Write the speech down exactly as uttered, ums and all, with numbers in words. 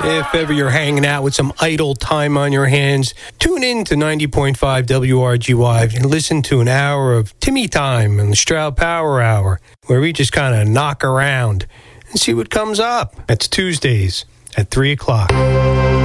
If ever you're hanging out with some idle time on your hands, tune in to ninety point five W R G Y and listen to an hour of Timmy Time and the Stroud Power Hour, where we just kind of knock around and see what comes up. That's Tuesdays at three o'clock.